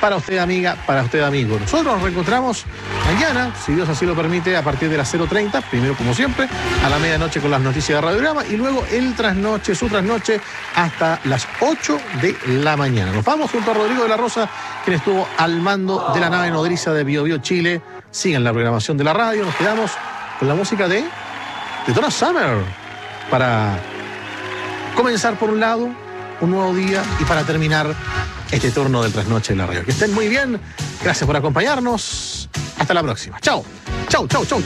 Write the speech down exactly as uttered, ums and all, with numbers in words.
para usted, amiga, para usted, amigo. Nosotros nos reencontramos mañana, si Dios así lo permite, a partir de las cero treinta, primero como siempre, a la medianoche con las noticias de Radiograma y luego el trasnoche, su trasnoche, hasta las ocho de la mañana. Nos vamos junto a Rodrigo de la Rosa, quien estuvo al mando de la nave nodriza de Bio Bio Chile. Sigan la programación de la radio, nos quedamos con la música de, de Donna Summer para comenzar por un lado un nuevo día y para terminar este turno del trasnoche de la radio. Que estén muy bien, gracias por acompañarnos, hasta la próxima. Chao, chao, chao, chao.